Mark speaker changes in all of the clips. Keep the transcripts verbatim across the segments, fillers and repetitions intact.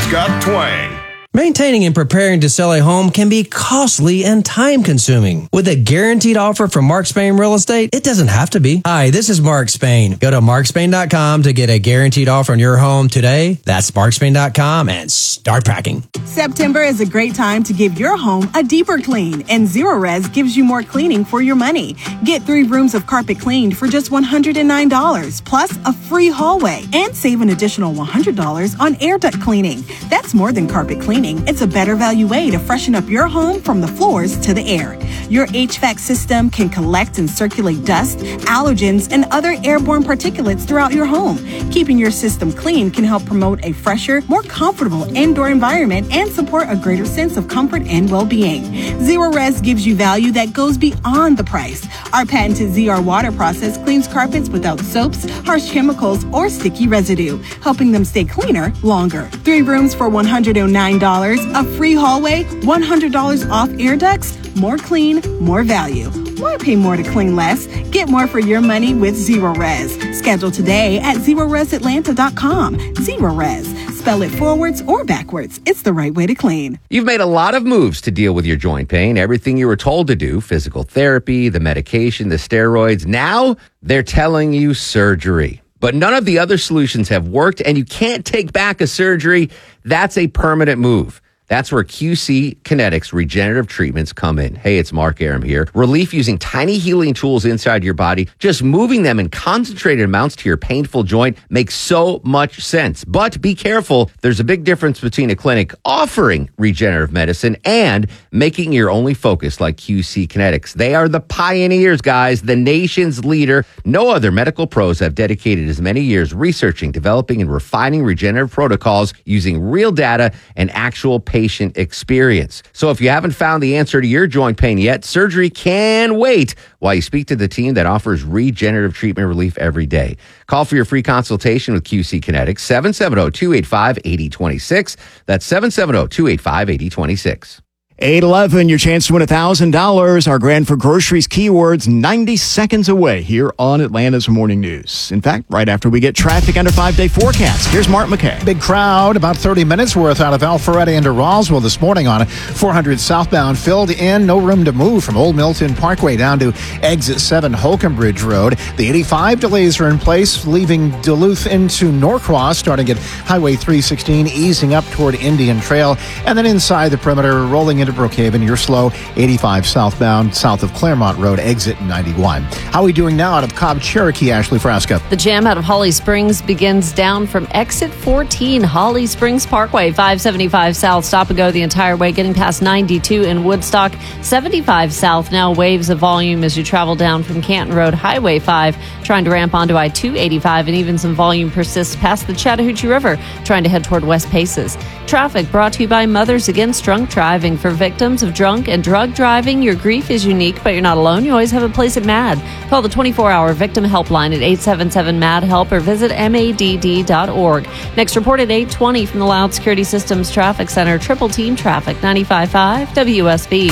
Speaker 1: got twang.
Speaker 2: Maintaining and preparing to sell a home can be costly and time-consuming. With a guaranteed offer from Mark Spain Real Estate, it doesn't have to be. Hi, this is Mark Spain. Go to mark spain dot com to get a guaranteed offer on your home today. That's mark spain dot com and start packing.
Speaker 3: September is a great time to give your home a deeper clean, and Zerorez gives you more cleaning for your money. Get three rooms of carpet cleaned for just one hundred nine dollars, plus a free hallway, and save an additional one hundred dollars on air duct cleaning. That's more than carpet cleaning. It's a better value way to freshen up your home from the floors to the air. Your H V A C system can collect and circulate dust, allergens, and other airborne particulates throughout your home. Keeping your system clean can help promote a fresher, more comfortable indoor environment and support a greater sense of comfort and well-being. Zerorez gives you value that goes beyond the price. Our patented Z R water process cleans carpets without soaps, harsh chemicals, or sticky residue, helping them stay cleaner longer. Three rooms for one hundred nine dollars. A free hallway, one hundred dollars off air ducts, more clean, more value. Why pay more to clean less? Get more for your money with Zerorez. Schedule today at zerorez atlanta dot com. Zerorez. Spell it forwards or backwards. It's the right way to clean.
Speaker 4: You've made a lot of moves to deal with your joint pain. Everything you were told to do, physical therapy, the medication, the steroids. Now they're telling you surgery. But none of the other solutions have worked, and you can't take back a surgery. That's a permanent move. That's where Q C Kinetics regenerative treatments come in. Hey, it's Mark Aram here. Relief using tiny healing tools inside your body, just moving them in concentrated amounts to your painful joint makes so much sense. But be careful. There's a big difference between a clinic offering regenerative medicine and making your only focus like Q C Kinetics. They are the pioneers, guys, the nation's leader. No other medical pros have dedicated as many years researching, developing, and refining regenerative protocols using real data and actual patient patient experience. So if you haven't found the answer to your joint pain yet, surgery can wait while you speak to the team that offers regenerative treatment relief every day. Call for your free consultation with Q C Kinetics, seven seven zero, two eight five, eight zero two six. That's seven seven zero, two eight five, eight zero two six.
Speaker 5: eight eleven, your chance to win one thousand dollars. Our Grand for Groceries keywords ninety seconds away here on Atlanta's Morning News. In fact, right after we get traffic and a five-day forecast. Here's Mark McKay.
Speaker 6: Big crowd, about thirty minutes worth out of Alpharetta into Roswell this morning on four hundred southbound. Filled in, no room to move from Old Milton Parkway down to Exit seven Holcomb Bridge Road. The eighty-five delays are in place, leaving Duluth into Norcross, starting at Highway three sixteen, easing up toward Indian Trail, and then inside the perimeter, rolling into Brookhaven. You're slow, eighty-five southbound, south of Claremont Road, exit ninety-one. How are we doing now out of Cobb Cherokee, Ashley Frasca?
Speaker 7: The jam out of Holly Springs begins down from exit fourteen, Holly Springs Parkway, five seventy-five south, stop and go the entire way, getting past ninety-two in Woodstock, seventy-five south, now waves of volume as you travel down from Canton Road, Highway five, trying to ramp onto I two eighty-five, and even some volume persists past the Chattahoochee River, trying to head toward West Paces. Traffic brought to you by Mothers Against Drunk Driving. For victims of drunk and drug driving, your grief is unique, but you're not alone. You always have a place at MAD. Call the twenty-four hour victim helpline at eight seven seven, M A D, HELP or visit M A D D dot org. Next report at eight twenty from the Loud Security Systems Traffic Center. Triple Team Traffic, ninety-five point five W S B.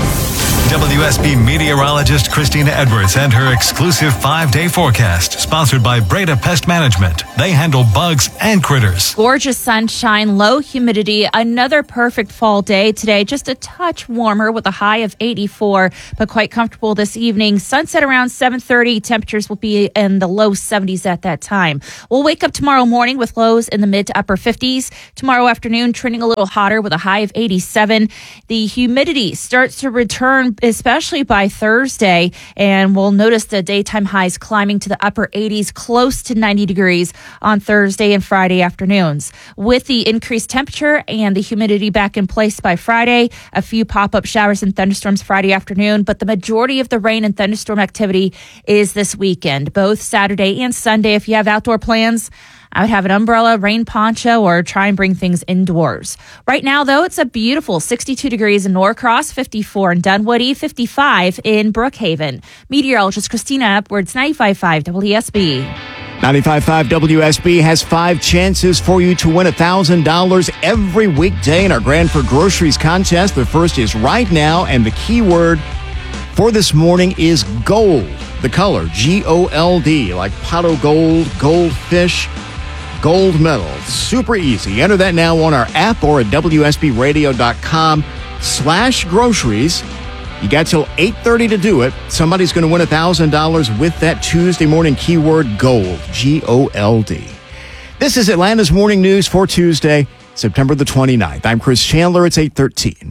Speaker 8: W S B meteorologist Christina Edwards and her exclusive five-day forecast, sponsored by Breda Pest Management. They handle bugs and critters.
Speaker 9: Gorgeous sunshine, low humidity, another perfect fall day today. Just a touch warmer with a high of eighty-four, but quite comfortable this evening. Sunset around seven thirty. Temperatures will be in the low seventies at that time. We'll wake up tomorrow morning with lows in the mid to upper fifties. Tomorrow afternoon, trending a little hotter with a high of eighty-seven. The humidity starts to return, especially by Thursday, and we'll notice the daytime highs climbing to the upper eighties, close to ninety degrees on Thursday and Friday afternoons. With the increased temperature and the humidity back in place by Friday, a few pop-up showers and thunderstorms Friday afternoon, but the majority of the rain and thunderstorm activity is this weekend, both Saturday and Sunday. If you have outdoor plans, I would have an umbrella, rain poncho, or try and bring things indoors. Right now, though, it's a beautiful sixty-two degrees in Norcross, fifty-four in Dunwoody, fifty-five in Brookhaven. Meteorologist Christina Edwards, ninety-five point five W S B.
Speaker 5: ninety-five point five W S B has five chances for you to win one thousand dollars every weekday in our Grand for Groceries contest. The first is right now, and the keyword for this morning is gold. The color, G O L D, like pot of gold, goldfish. gold medal. Super easy. Enter that now on our app or at W S B radio dot com slash groceries. You got till eight thirty to do it. Somebody's going to win one thousand dollars with that Tuesday morning keyword GOLD, G O L D. This is Atlanta's Morning News for Tuesday, September the twenty-ninth. I'm Chris Chandler. It's eight thirteen.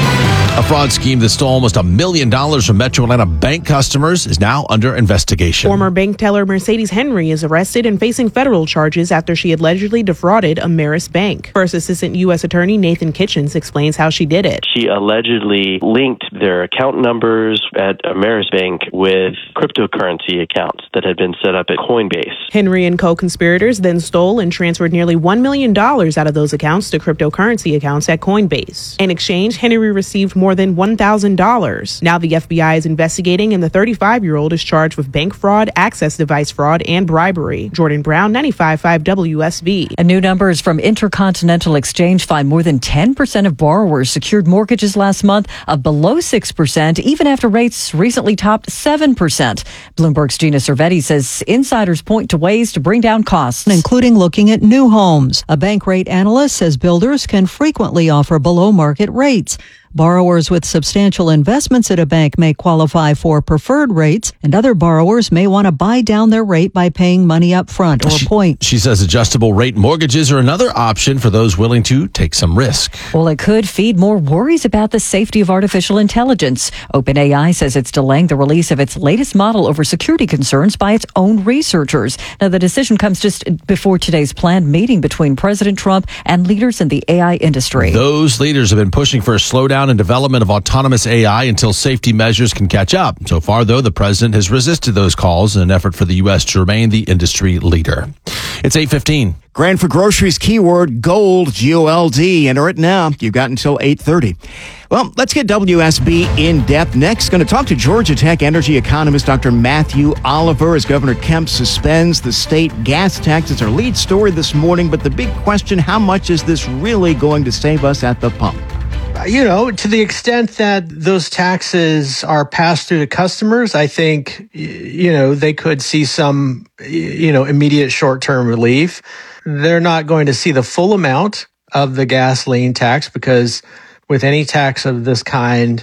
Speaker 1: A fraud scheme that stole almost a million dollars from Metro Atlanta bank customers is now under investigation.
Speaker 10: Former bank teller Mercedes Henry is arrested and facing federal charges after she allegedly defrauded Ameris Bank. First Assistant U S Attorney Nathan Kitchens explains how she did it.
Speaker 11: She allegedly linked their account numbers at Ameris Bank with cryptocurrency accounts that had been set up at Coinbase.
Speaker 10: Henry and co-conspirators then stole and transferred nearly one million dollars out of those accounts to cryptocurrency accounts at Coinbase. In exchange, Henry received more than one thousand dollars. Now the F B I is investigating, and the thirty-five-year-old is charged with bank fraud, access device fraud, and bribery. Jordan Brown, ninety-five point five W S B.
Speaker 12: And new numbers from Intercontinental Exchange find more than ten percent of borrowers secured mortgages last month of below six percent, even after rates recently topped seven percent. Bloomberg's Gina Cervetti says insiders point to ways to bring down costs,
Speaker 13: including looking at new homes. A bank rate analyst says builders can frequently offer below-market rates. Borrowers with substantial investments at a bank may qualify for preferred rates, and other borrowers may want to buy down their rate by paying money up front or
Speaker 1: she,
Speaker 13: point.
Speaker 1: She says adjustable rate mortgages are another option for those willing to take some risk.
Speaker 12: Well, it could feed more worries about the safety of artificial intelligence. OpenAI says it's delaying the release of its latest model over security concerns by its own researchers. Now, the decision comes just before today's planned meeting between President Trump and leaders in the A I industry.
Speaker 1: Those leaders have been pushing for a slowdown in development of autonomous A I until safety measures can catch up. So far, though, the president has resisted those calls in an effort for the U S to remain the industry leader. It's eight fifteen.
Speaker 5: Grand for groceries keyword GOLD, G O L D. Enter it now. You've got until eight thirty. Well, let's get W S B in depth. Next, going to talk to Georgia Tech energy economist Doctor Matthew Oliver as Governor Kemp suspends the state gas tax. It's our lead story this morning, but the big question, how much is this really going to save us at the pump?
Speaker 14: You know, to the extent that those taxes are passed through to customers, I think, you know, they could see some, you know, immediate short-term relief. They're not going to see the full amount of the gasoline tax because with any tax of this kind,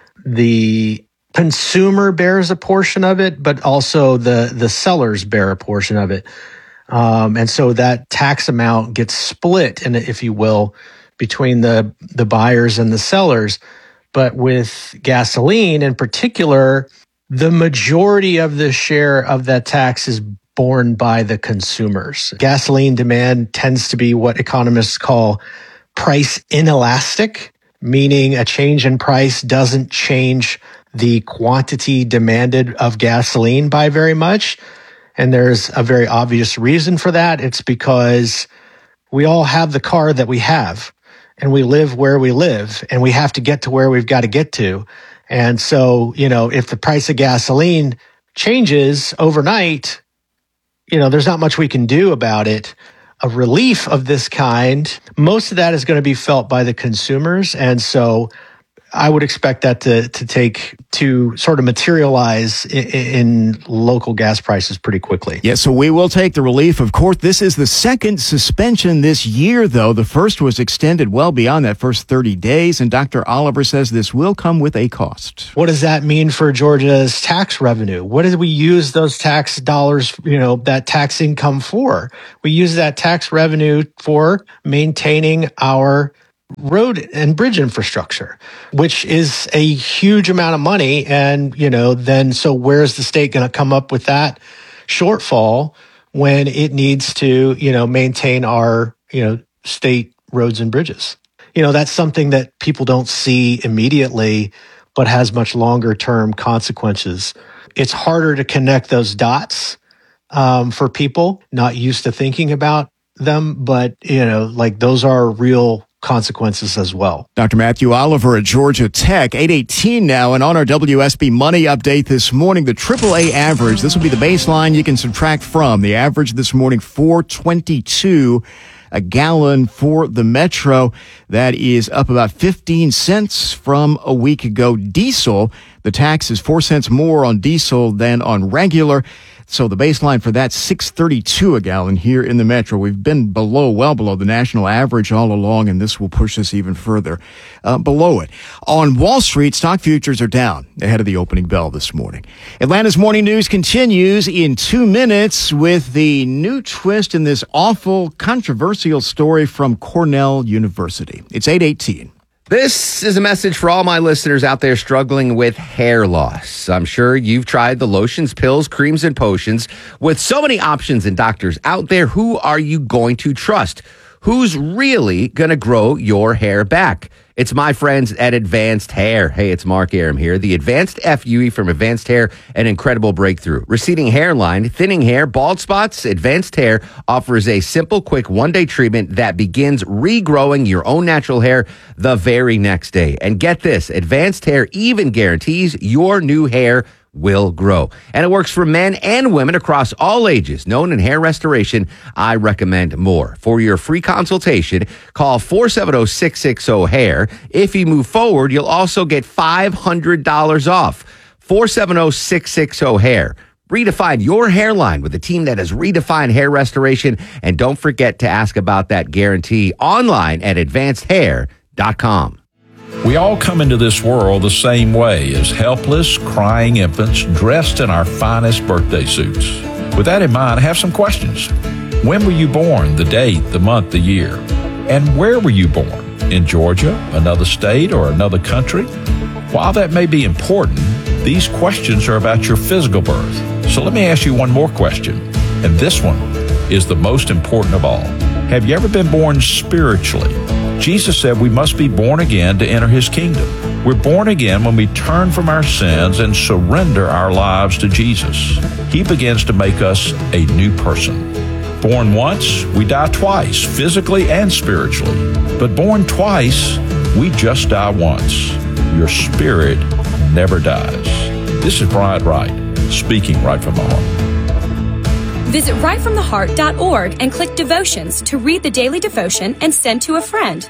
Speaker 14: the consumer bears a portion of it, but also the, the sellers bear a portion of it. Um, and so that tax amount gets split, and if you will, between the, the buyers and the sellers. But with gasoline in particular, the majority of the share of that tax is borne by the consumers. Gasoline demand tends to be what economists call price inelastic, meaning a change in price doesn't change the quantity demanded of gasoline by very much. And there's a very obvious reason for that. It's because we all have the car that we have, and we live where we live, and we have to get to where we've got to get to. And so, you know, if the price of gasoline changes overnight, you know, there's not much we can do about it. A relief of this kind, most of that is going to be felt by the consumers. And so I would expect that to to take to sort of materialize in, in local gas prices pretty quickly.
Speaker 5: Yeah, so we will take the relief. Of course, this is the second suspension this year, though. The first was extended well beyond that first thirty days, and Doctor Oliver says this will come with a cost.
Speaker 14: What does that mean for Georgia's tax revenue? What did we use those tax dollars, you know, that tax income for? We use that tax revenue for maintaining our road and bridge infrastructure, which is a huge amount of money. And, you know, then so where's the state going to come up with that shortfall when it needs to, you know, maintain our, you know, state roads and bridges? You know, that's something that people don't see immediately, but has much longer term consequences. It's harder to connect those dots um, for people not used to thinking about them, but, you know, like those are real consequences as well.
Speaker 5: Doctor Matthew Oliver at Georgia Tech, eight eighteen now, and on our W S B Money Update this morning, the triple A average, this will be the baseline you can subtract from. The average this morning, four twenty-two a gallon for the Metro. That is up about fifteen cents from a week ago. Diesel, the tax is four cents more on diesel than on regular. So the baseline for that, six thirty-two a gallon here in the metro. We've been below, well below the national average all along, and this will push us even further uh, below it. On Wall Street, stock futures are down ahead of the opening bell this morning. Atlanta's Morning News continues in two minutes with the new twist in this awful, controversial story from Cornell University. It's eight eighteen.
Speaker 4: This is a message for all my listeners out there struggling with hair loss. I'm sure you've tried the lotions, pills, creams, and potions. With so many options and doctors out there, who are you going to trust? Who's really going to grow your hair back? It's my friends at Advanced Hair. Hey, it's Mark Aram here. The Advanced F U E from Advanced Hair, an incredible breakthrough. Receding hairline, thinning hair, bald spots, Advanced Hair offers a simple, quick one-day treatment that begins regrowing your own natural hair the very next day. And get this, Advanced Hair even guarantees your new hair will grow. And it works for men and women across all ages. Known in hair restoration, I recommend more. For your free consultation, call four seven zero, six six zero, hair. If you move forward, you'll also get five hundred dollars off. four seven zero, six six zero, hair. Redefine your hairline with a team that has redefined hair restoration. And don't forget to ask about that guarantee online at advanced hair dot com.
Speaker 15: We all come into this world the same way, as helpless, crying infants dressed in our finest birthday suits. With that in mind, I have some questions. When were you born? The date, the month, the year? And where were you born? In Georgia, another state, or another country? While that may be important, these questions are about your physical birth. So let me ask you one more question, and this one is the most important of all. Have you ever been born spiritually? Jesus said we must be born again to enter his kingdom. We're born again when we turn from our sins and surrender our lives to Jesus. He begins to make us a new person. Born once, we die twice, physically and spiritually. But born twice, we just die once. Your spirit never dies. This is Bryant Wright, speaking right from the heart.
Speaker 16: Visit right from the heart dot org and click Devotions to read the daily devotion and send to a friend.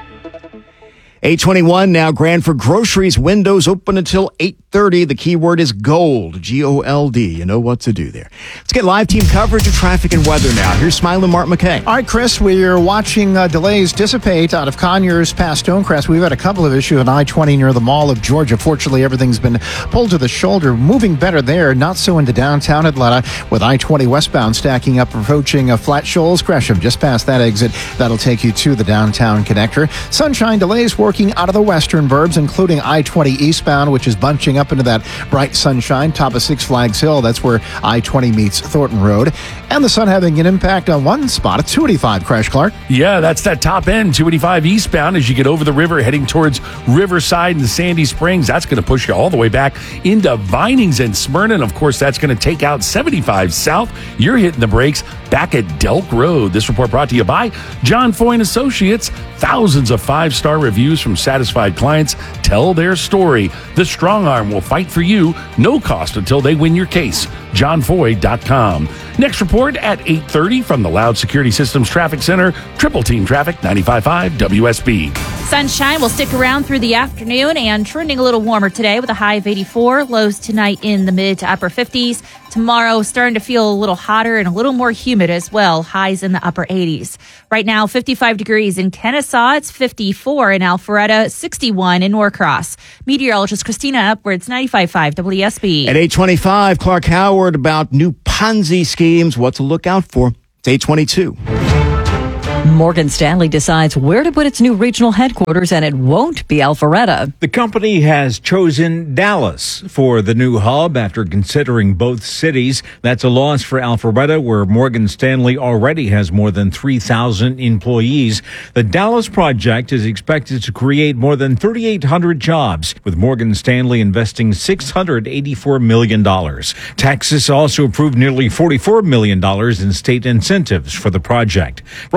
Speaker 5: eight twenty-one now. Granford Groceries windows open until eight thirty. The keyword is gold, G O L D. You know what to do there. Let's get live team coverage of traffic and weather now. Here's Smiling Mark McKay.
Speaker 6: All right, Chris, we're watching uh, delays dissipate out of Conyers past Stonecrest. We've had a couple of issues on I twenty near the Mall of Georgia. Fortunately, everything's been pulled to the shoulder. Moving better there, not so into downtown Atlanta, with I twenty westbound stacking up, approaching uh, Flat Shoals, Gresham, just past that exit. That'll take you to the downtown connector. Sunshine delays working out of the western burbs, including I twenty eastbound, which is bunching up into that bright sunshine, top of Six Flags Hill. That's where I twenty meets Thornton Road. And the sun having an impact on one spot at two eighty-five, Crash Clark.
Speaker 17: Yeah, that's that top end, two eighty-five eastbound as you get over the river heading towards Riverside and Sandy Springs. That's going to push you all the way back into Vinings and Smyrna. And of course, that's going to take out seventy-five south. You're hitting the brakes back at Delk Road. This report brought to you by John Foy and Associates. Thousands of five-star reviews from satisfied clients tell their story. The Strong Arm will fight for you, no cost until they win your case. john foy dot com. Next report at eight thirty from the Loud Security Systems Traffic Center. Triple Team Traffic, ninety-five point five W S B.
Speaker 9: Sunshine will stick around through the afternoon and trending a little warmer today with a high of eighty-four. Lows tonight in the mid to upper fifties. Tomorrow starting to feel a little hotter and a little more humid as well. Highs in the upper eighties. Right now, fifty-five degrees in Kennesaw. It's fifty-four in Alpharetta, sixty-one in Norcross. Meteorologist Christina Upwards, ninety-five point five W S B.
Speaker 5: At eight twenty-five, Clark Howard about new Ponzi schemes. What to look out for. It's eight twenty-two.
Speaker 12: Morgan Stanley decides where to put its new regional headquarters, and it won't be Alpharetta.
Speaker 18: The company has chosen Dallas for the new hub after considering both cities. That's a loss for Alpharetta, where Morgan Stanley already has more than three thousand employees. The Dallas project is expected to create more than thirty-eight hundred jobs, with Morgan Stanley investing six hundred eighty-four million dollars. Texas also approved nearly forty-four million dollars in state incentives for the project. Rob Archer,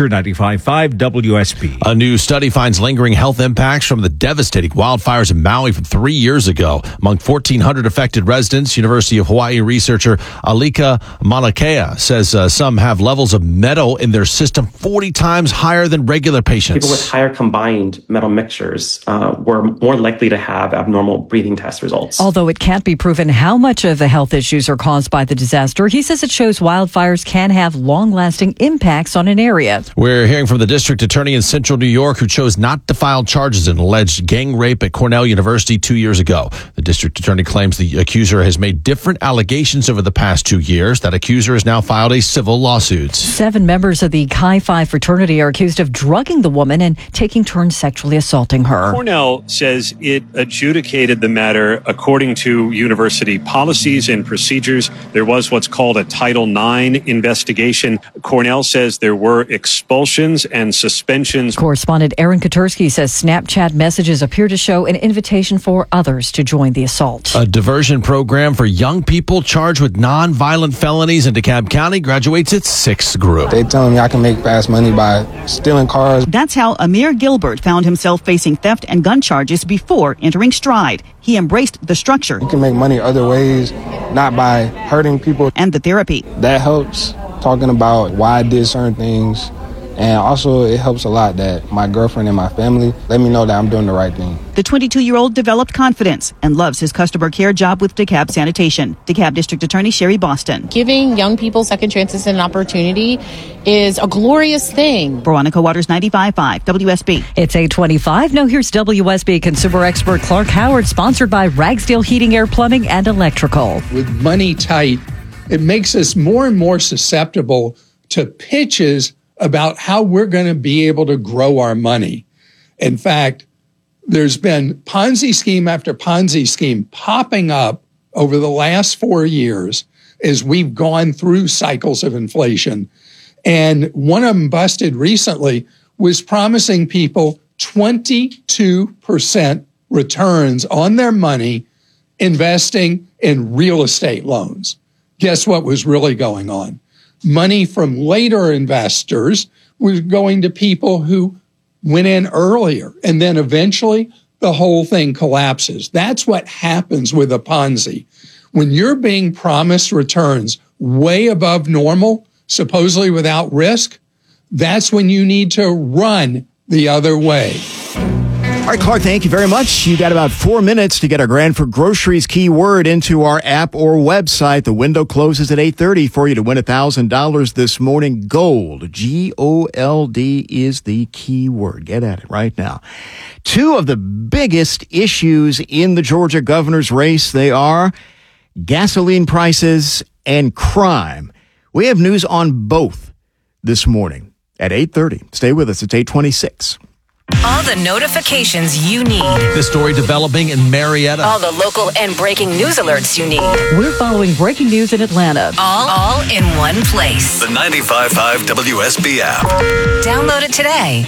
Speaker 18: Fraser, ninety-five point five W S B.
Speaker 1: A new study finds lingering health impacts from the devastating wildfires in Maui from three years ago. Among fourteen hundred affected residents, University of Hawaii researcher Alika Malakea says uh, some have levels of metal in their system forty times higher than regular patients.
Speaker 19: People with higher combined metal mixtures uh, were more likely to have abnormal breathing test results.
Speaker 12: Although it can't be proven how much of the health issues are caused by the disaster, he says it shows wildfires can have long-lasting impacts on an area.
Speaker 1: We're hearing from the district attorney in central New York who chose not to file charges in alleged gang rape at Cornell University two years ago. The district attorney claims the accuser has made different allegations over the past two years. That accuser has now filed a civil lawsuit.
Speaker 12: Seven members of the Chi Phi fraternity are accused of drugging the woman and taking turns sexually assaulting her.
Speaker 20: Cornell says it adjudicated the matter according to university policies and procedures. There was what's called a Title nine investigation. Cornell says there were expulsions and suspensions.
Speaker 12: Correspondent Aaron Katursky says Snapchat messages appear to show an invitation for others to join the assault.
Speaker 1: A diversion program for young people charged with non-violent felonies in DeKalb County graduates its sixth group.
Speaker 21: They telling me I can make fast money by stealing cars.
Speaker 22: That's how Amir Gilbert found himself facing theft and gun charges before entering Stride. He embraced the structure.
Speaker 21: You can make money other ways, not by hurting people.
Speaker 22: And the therapy.
Speaker 21: That helps, talking about why I did certain things. And also, it helps a lot that my girlfriend and my family let me know that I'm doing the right thing.
Speaker 22: The twenty-two-year-old developed confidence and loves his customer care job with DeKalb Sanitation. DeKalb District Attorney Sherry Boston.
Speaker 23: Giving young people second chances and an opportunity is a glorious thing.
Speaker 22: Veronica Waters, ninety-five point five W S B.
Speaker 12: It's eight twenty-five. Now here's W S B consumer expert Clark Howard, sponsored by Ragsdale Heating, Air, Plumbing, and Electrical.
Speaker 24: With money tight, it makes us more and more susceptible to pitches about how we're going to be able to grow our money. In fact, there's been Ponzi scheme after Ponzi scheme popping up over the last four years as we've gone through cycles of inflation. And one of them busted recently was promising people twenty-two percent returns on their money investing in real estate loans. Guess what was really going on? Money from later investors was going to people who went in earlier, and then eventually the whole thing collapses. That's what happens with a Ponzi. When you're being promised returns way above normal, supposedly without risk, that's when you need to run the other way.
Speaker 5: All right, Clark, thank you very much. You got about four minutes to get our Granford Groceries keyword into our app or website. The window closes at eight thirty for you to win one thousand dollars this morning. Gold, G O L D is the keyword. Get at it right now. Two of the biggest issues in the Georgia governor's race, they are gasoline prices and crime. We have news on both this morning at eight thirty. Stay with us. It's eight twenty-six.
Speaker 25: All the notifications you need.
Speaker 1: The story developing in Marietta.
Speaker 25: All the local and breaking news alerts you need.
Speaker 12: We're following breaking news in Atlanta.
Speaker 25: All, all in one place.
Speaker 8: The ninety-five point five W S B app.
Speaker 25: Download it today.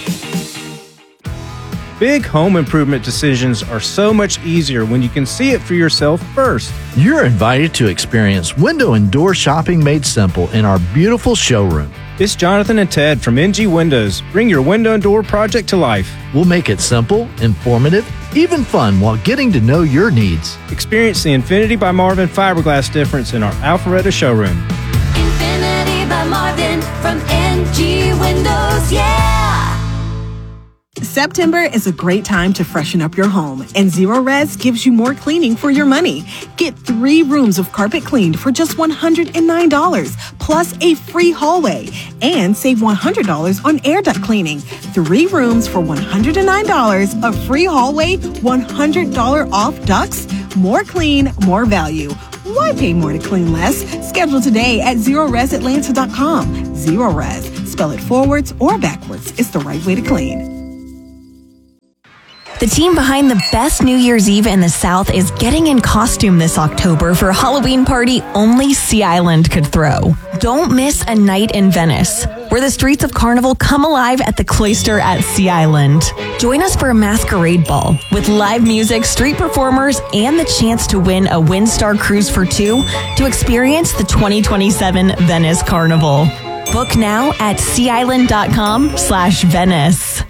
Speaker 26: Big home improvement decisions are so much easier when you can see it for yourself first.
Speaker 27: You're invited to experience window and door shopping made simple in our beautiful showroom.
Speaker 26: It's Jonathan and Ted from N G Windows. Bring your window and door project to life.
Speaker 27: We'll make it simple, informative, even fun while getting to know your needs.
Speaker 26: Experience the Infinity by Marvin fiberglass difference in our Alpharetta showroom.
Speaker 28: Infinity by Marvin from N G Windows, yeah!
Speaker 3: September is a great time to freshen up your home, and Zero Res gives you more cleaning for your money. Get three rooms of carpet cleaned for just one hundred nine dollars, plus a free hallway, and save one hundred dollars on air duct cleaning. Three rooms for one hundred nine dollars, a free hallway, one hundred dollars off ducts. More clean, more value. Why pay more to clean less? Schedule today at zero res atlanta dot com. Zero Res. Spell it forwards or backwards. It's the right way to clean.
Speaker 29: The team behind the best New Year's Eve in the South is getting in costume this October for a Halloween party only Sea Island could throw. Don't miss a night in Venice, where the streets of Carnival come alive at the Cloister at Sea Island. Join us for a masquerade ball with live music, street performers, and the chance to win a Windstar cruise for two to experience the twenty twenty-seven Venice Carnival. Book now at sea island dot com slash Venice.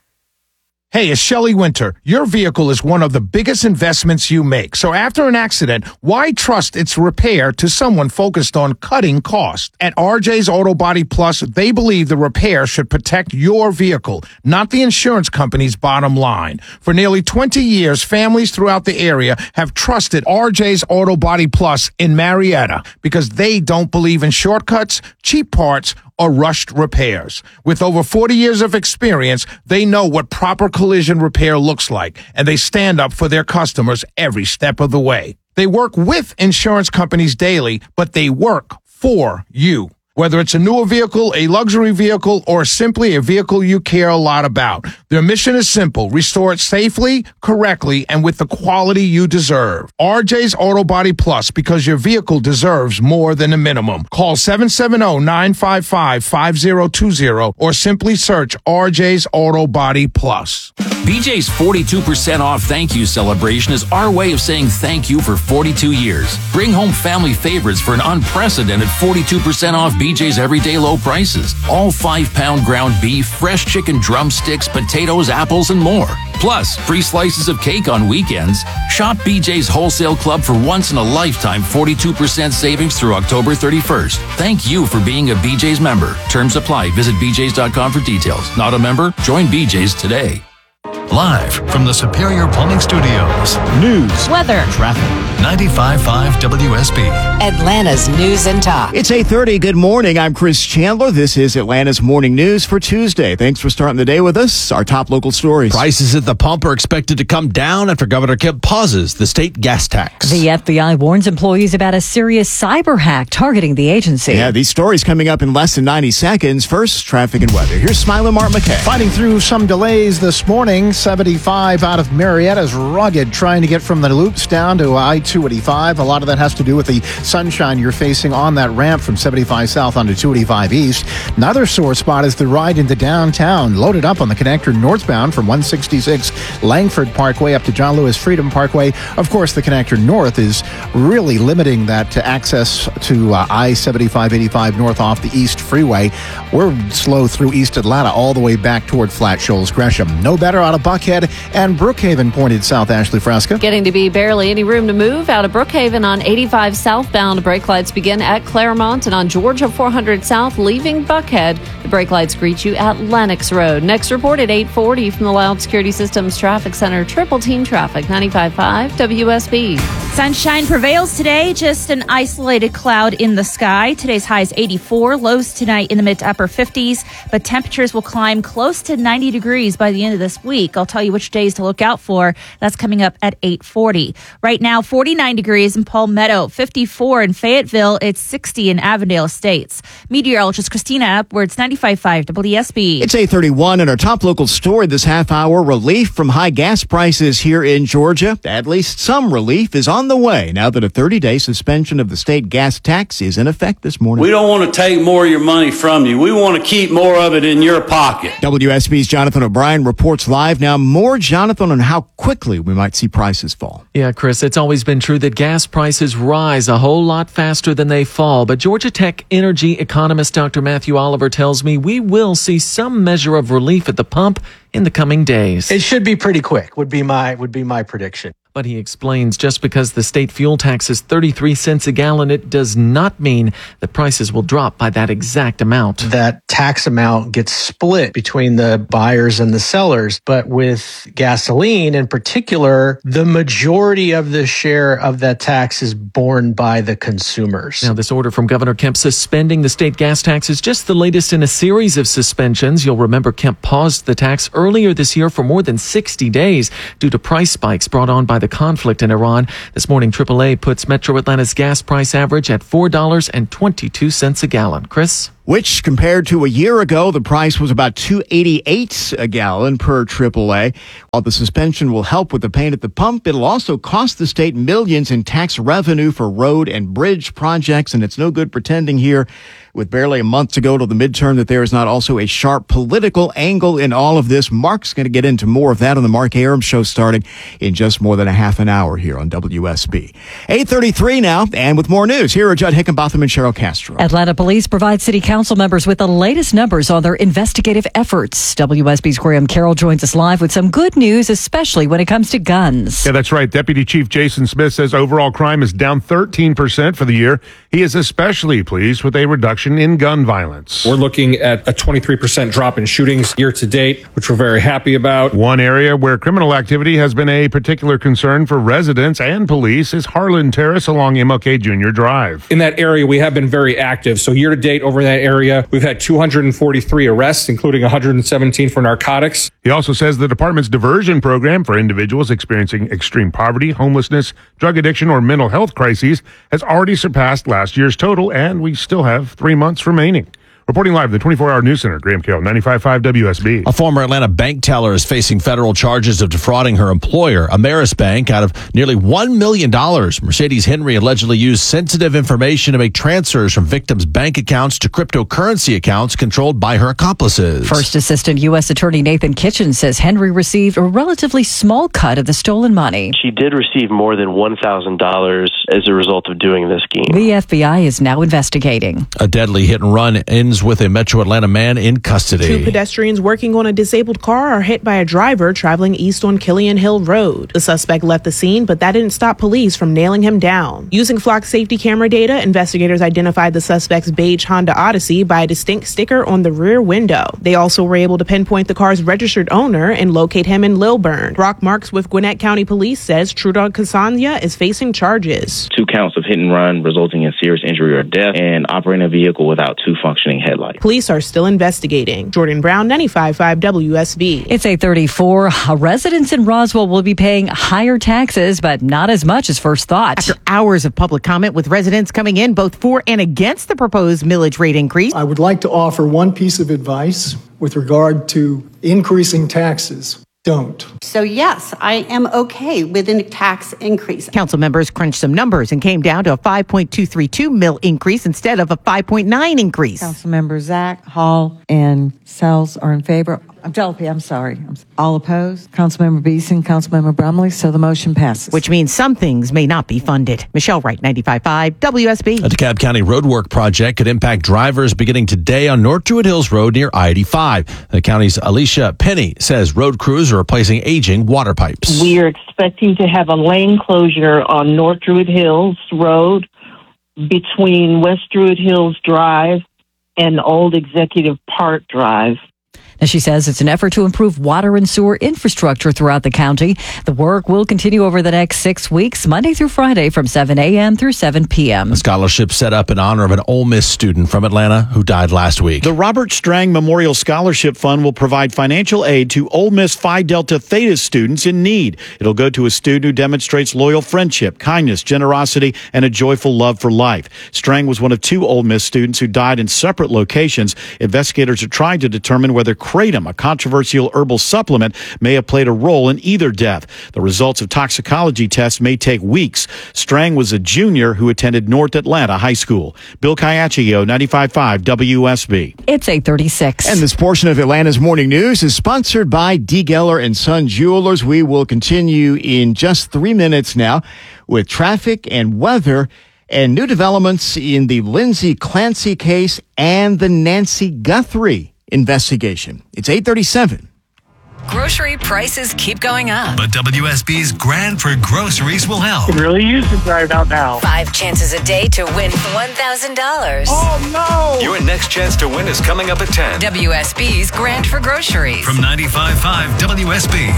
Speaker 2: Hey, it's Shelley Winter. Your vehicle is one of the biggest investments you make. So after an accident, why trust its repair to someone focused on cutting costs? At R J's Auto Body Plus, they believe the repair should protect your vehicle, not the insurance company's bottom line. For nearly twenty years, families throughout the area have trusted R J's Auto Body Plus in Marietta because they don't believe in shortcuts, cheap parts, or rushed repairs. With over forty years of experience, they know what proper collision repair looks like, and they stand up for their customers every step of the way. They work with insurance companies daily, but they work for you. Whether it's a newer vehicle, a luxury vehicle, or simply a vehicle you care a lot about, their mission is simple: restore it safely, correctly, and with the quality you deserve. R J's Auto Body Plus, because your vehicle deserves more than a minimum. Call seven seven zero, nine five five, five zero two zero or simply search R J's Auto Body Plus.
Speaker 4: B J's forty-two percent off thank you celebration is our way of saying thank you for forty-two years. Bring home family favorites for an unprecedented forty-two percent off B J's everyday low prices. All five-pound ground beef, fresh chicken drumsticks, potatoes, apples, and more. Plus, free slices of cake on weekends. Shop B J's Wholesale Club for once-in-a-lifetime forty-two percent savings through October thirty-first. Thank you for being a B J's member. Terms apply. Visit b j's dot com for details. Not a member? Join B J's today.
Speaker 8: Live from the Superior Plumbing Studios.
Speaker 1: News,
Speaker 9: weather,
Speaker 1: traffic.
Speaker 8: ninety-five point five W S B.
Speaker 25: Atlanta's News and Talk.
Speaker 5: It's eight thirty. Good morning. I'm Chris Chandler. This is Atlanta's Morning News for Tuesday. Thanks for starting the day with us. Our top local stories.
Speaker 1: Prices at the pump are expected to come down after Governor Kemp pauses the state gas tax.
Speaker 12: The F B I warns employees about a serious cyber hack targeting the agency.
Speaker 5: Yeah, these stories coming up in less than ninety seconds. First, traffic and weather. Here's Smiler Mark McKay.
Speaker 6: Fighting through some delays this morning. seventy-five out of Marietta's rugged, trying to get from the loops down to I two eighty-five. A lot of that has to do with the sunshine you're facing on that ramp from seventy-five south onto two eighty-five east. Another sore spot is the ride into downtown, loaded up on the connector northbound from one sixty-six Langford Parkway up to John Lewis Freedom Parkway. Of course, the connector north is really limiting that to access to uh, I seventy-five eighty-five north off the East Freeway. We're slow through East Atlanta all the way back toward Flat Shoals Gresham. No better out of Buckhead and Brookhaven pointed south. Ashley Fresca.
Speaker 7: Getting to be barely any room to move out of Brookhaven on eighty-five southbound. Brake lights begin at Claremont, and on Georgia four hundred south leaving Buckhead. The brake lights greet you at Lennox Road. Next report at eight forty from the Loud Security Systems Traffic Center. Triple team traffic, ninety-five point five W S B.
Speaker 9: Sunshine prevails today, just an isolated cloud in the sky. Today's high is eighty-four, lows tonight in the mid to upper fifties, but temperatures will climb close to ninety degrees by the end of this week. I'll tell you which days to look out for. That's coming up at eight forty. Right now, forty-nine degrees in Palmetto, fifty-four in Fayetteville, it's sixty in Avondale Estates. Meteorologist Christina Edwards, ninety-five point five W S B.
Speaker 5: It's eight thirty-one, and our top local story this half hour: relief from high gas prices here in Georgia. At least some relief is on the way now that a thirty-day suspension of the state gas tax is in effect this morning.
Speaker 10: We don't want to take more of your money from you. We want to keep more of it in your pocket.
Speaker 5: W S B's Jonathan O'Brien reports live now. More, Jonathan, on how quickly we might see prices fall.
Speaker 11: Yeah, Chris, it's always been true that gas prices rise a whole lot faster than they fall. But Georgia Tech energy economist Doctor Matthew Oliver tells me we will see some measure of relief at the pump in the coming days.
Speaker 13: It should be pretty quick, would be my would be my prediction.
Speaker 11: But he explains just because the state fuel tax is thirty-three cents a gallon, it does not mean that prices will drop by that exact amount.
Speaker 13: That tax amount gets split between the buyers and the sellers. But with gasoline in particular, the majority of the share of that tax is borne by the consumers.
Speaker 11: Now, this order from Governor Kemp suspending the state gas tax is just the latest in a series of suspensions. You'll remember Kemp paused the tax earlier this year for more than sixty days due to price spikes brought on by the conflict in Iran. This morning, triple A puts Metro Atlanta's gas price average at four dollars and twenty-two cents a gallon. Chris?
Speaker 5: Which, compared to a year ago, the price was about two dollars and eighty-eight cents a gallon per triple A. While the suspension will help with the pain at the pump, it'll also cost the state millions in tax revenue for road and bridge projects, and it's no good pretending here with barely a month to go to the midterm, that there is not also a sharp political angle in all of this. Mark's going to get into more of that on the Mark Arum Show starting in just more than a half an hour here on W S B. eight thirty-three now, and with more news, here are Judd Hickenbotham and Cheryl Castro.
Speaker 12: Atlanta police provide city council members with the latest numbers on their investigative efforts. W S B's Graham Carroll joins us live with some good news, especially when it comes to guns.
Speaker 14: Yeah, that's right. Deputy Chief Jason Smith says overall crime is down thirteen percent for the year. He is especially pleased with a reduction in gun violence.
Speaker 15: We're looking at a twenty-three percent drop in shootings year to date, which we're very happy about.
Speaker 14: One area where criminal activity has been a particular concern for residents and police is Harlan Terrace along M L K Junior Drive.
Speaker 15: In that area, we have been very active. So year to date over that area, we've had two hundred forty-three arrests, including one hundred seventeen for narcotics.
Speaker 14: He also says the department's diversion program for individuals experiencing extreme poverty, homelessness, drug addiction, or mental health crises has already surpassed last year's total, and we still have three months remaining. Reporting live, the twenty-four hour News Center, Graham Carroll, ninety-five point five W S B.
Speaker 1: A former Atlanta bank teller is facing federal charges of defrauding her employer, Ameris Bank, out of nearly one million dollars. Mercedes Henry allegedly used sensitive information to make transfers from victims' bank accounts to cryptocurrency accounts controlled by her accomplices.
Speaker 12: First Assistant U S Attorney Nathan Kitchen says Henry received a relatively small cut of the stolen money.
Speaker 16: She did receive more than one thousand dollars as a result of doing this scheme.
Speaker 12: The F B I is now investigating.
Speaker 1: A deadly hit and run ends with a Metro Atlanta man in custody.
Speaker 17: Two pedestrians working on a disabled car are hit by a driver traveling east on Killian Hill Road. The suspect left the scene, but that didn't stop police from nailing him down. Using Flock safety camera data, investigators identified the suspect's beige Honda Odyssey by a distinct sticker on the rear window. They also were able to pinpoint the car's registered owner and locate him in Lilburn. Brock Marks with Gwinnett County Police says Trudon Casanya is facing charges.
Speaker 18: Two counts of hit and run resulting in serious injury or death and operating a vehicle without two functioning headlights.
Speaker 17: Police are still investigating. Jordan Brown, ninety-five point five W S B.
Speaker 12: It's eight thirty-four. Residents in Roswell will be paying higher taxes, but not as much as first thought.
Speaker 19: After hours of public comment with residents coming in both for and against the proposed millage rate increase,
Speaker 20: I would like to offer one piece of advice with regard to increasing taxes. Don't.
Speaker 21: So yes, I am okay with a tax increase.
Speaker 19: Council members crunched some numbers and came down to a five point two three two mil increase instead of a five point nine increase.
Speaker 23: Councilmember Zach, Hall, and Sells are in favor. I'm Delpy, I'm sorry. All opposed? Councilmember Beeson, Councilmember Brumley, so the motion passes.
Speaker 19: Which means some things may not be funded. Michelle Wright, ninety-five point five W S B.
Speaker 1: A DeKalb County roadwork project could impact drivers beginning today on North Druid Hills Road near I eighty-five. The county's Alicia Penny says road crews are replacing aging water pipes.
Speaker 30: We are expecting to have a lane closure on North Druid Hills Road between West Druid Hills Drive and Old Executive Park Drive.
Speaker 12: Now, she says it's an effort to improve water and sewer infrastructure throughout the county. The work will continue over the next six weeks, Monday through Friday from seven a.m. through seven p.m.
Speaker 1: A scholarship set up in honor of an Ole Miss student from Atlanta who died last week.
Speaker 31: The Robert Strang Memorial Scholarship Fund will provide financial aid to Ole Miss Phi Delta Theta students in need. It'll go to a student who demonstrates loyal friendship, kindness, generosity, and a joyful love for life. Strang was one of two Ole Miss students who died in separate locations. Investigators are trying to determine whether kratom, a controversial herbal supplement, may have played a role in either death. The results of toxicology tests may take weeks. Strang was a junior who attended North Atlanta High School. Bill Caiaccio, ninety-five point five W S B.
Speaker 12: It's eight thirty-six.
Speaker 5: And this portion of Atlanta's Morning News is sponsored by D. Geller and Son Jewelers. We will continue in just three minutes now with traffic and weather and new developments in the Lindsay Clancy case and the Nancy Guthrie investigation. It's eight thirty-seven.
Speaker 25: Grocery prices keep going up.
Speaker 8: But W S B's Grand for Groceries will help.
Speaker 32: It really is to drive out now.
Speaker 25: Five chances a day to win one thousand dollars.
Speaker 32: Oh, no!
Speaker 8: Your next chance to win is coming up at ten.
Speaker 25: W S B's Grand for Groceries.
Speaker 8: From ninety-five point five W S B.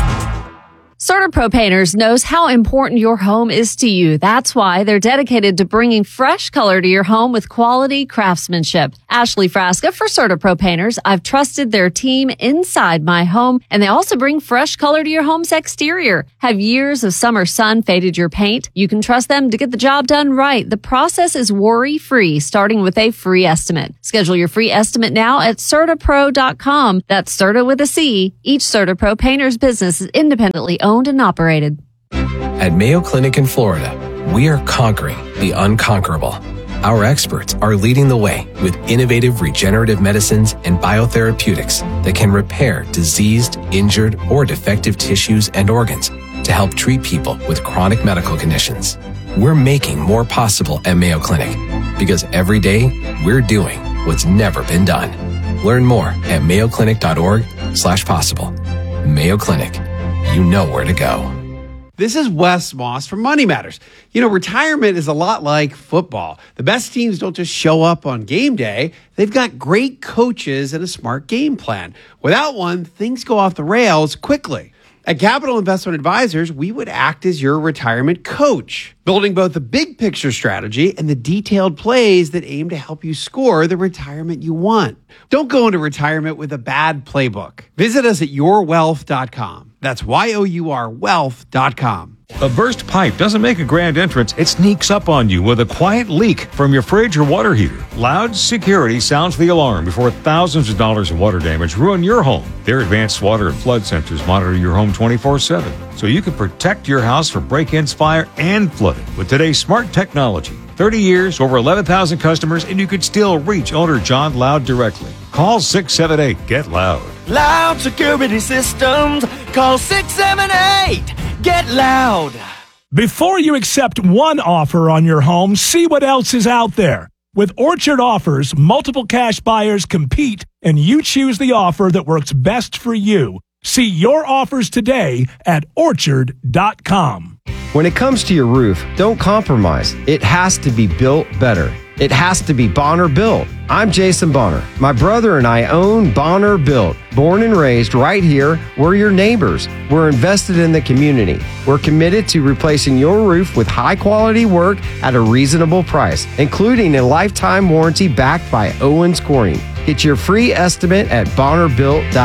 Speaker 7: CertaPro Painters knows how important your home is to you. That's why they're dedicated to bringing fresh color to your home with quality craftsmanship. Ashley Frasca for CertaPro Painters. I've trusted their team inside my home, and they also bring fresh color to your home's exterior. Have years of summer sun faded your paint? You can trust them to get the job done right. The process is worry-free, starting with a free estimate. Schedule your free estimate now at Certa Pro dot com. That's Certa with a C. Each CertaPro Painters business is independently owned owned and operated.
Speaker 33: At Mayo Clinic in Florida, we are conquering the unconquerable.
Speaker 2: Our experts are leading the way with innovative regenerative medicines and biotherapeutics that can repair diseased, injured, or defective tissues and organs to help treat people with chronic medical conditions. We're making more possible at Mayo Clinic because every day we're doing what's never been done. Learn more at mayoclinic.org slash possible. Mayo Clinic. You know where to go.
Speaker 3: This is Wes Moss from Money Matters. You know, retirement is a lot like football. The best teams don't just show up on game day. They've got great coaches and a smart game plan. Without one, things go off the rails quickly. At Capital Investment Advisors, we would act as your retirement coach, building both the big picture strategy and the detailed plays that aim to help you score the retirement you want. Don't go into retirement with a bad playbook. Visit us at your wealth dot com. That's Y O U R wealth dot com.
Speaker 4: A burst pipe doesn't make a grand entrance. It sneaks up on you with a quiet leak from your fridge or water heater. Loud Security sounds the alarm before thousands of dollars in water damage ruin your home. Their advanced water and flood sensors monitor your home twenty-four seven, so you can protect your house from break-ins, fire, and flooding with today's smart technology. thirty years, over eleven thousand customers, and you could still reach owner John Loud directly. Call six seven eight, get loud.
Speaker 6: Loud Security Systems. Call six seven eight, get loud.
Speaker 9: Before you accept one offer on your home, see what else is out there. With Orchard Offers, multiple cash buyers compete, and you choose the offer that works best for you. See your offers today at orchard dot com.
Speaker 10: When it comes to your roof, don't compromise. It has to be built better. It has to be Bonner Built. I'm Jason Bonner. My brother and I own Bonner Built. Born and raised right here, we're your neighbors. We're invested in the community. We're committed to replacing your roof with high-quality work at a reasonable price, including a lifetime warranty backed by Owens Corning. Get your free estimate at bonner built dot com.